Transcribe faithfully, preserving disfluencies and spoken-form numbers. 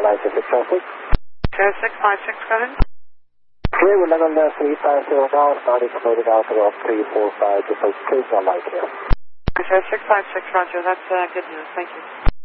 nine six six traffic. Sierra six five six, go ahead. Okay, we're level uh, three five zero now, starting to load it out about three four five, just so please on light here. Sierra six five six, roger, that's uh, good news, thank you.